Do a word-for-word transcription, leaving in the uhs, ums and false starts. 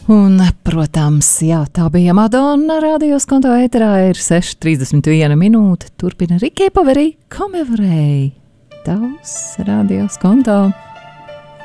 Un, protams, jā, tā bija Madonna. Radios konto ēterā ir seši trīsdesmit viena minūte. Turpina Rikē Paverī, Komevrei. Tavs radios konto.